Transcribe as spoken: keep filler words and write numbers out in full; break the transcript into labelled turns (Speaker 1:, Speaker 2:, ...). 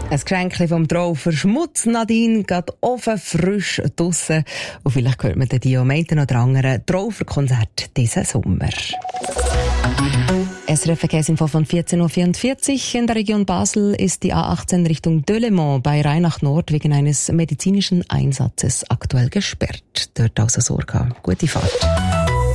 Speaker 1: Ein Geschenk vom Traufer Schmutz, Nadine, geht offen frisch draussen. Und vielleicht hört man den Diometen oder anderen Trauferkonzert diesen Sommer. S R F Verkehrsinfo von vierzehn Uhr vierundvierzig. In der Region Basel ist die A achtzehn Richtung Delémont bei Rheinach Nord wegen eines medizinischen Einsatzes aktuell gesperrt. Dort also Sorge. Gute Fahrt.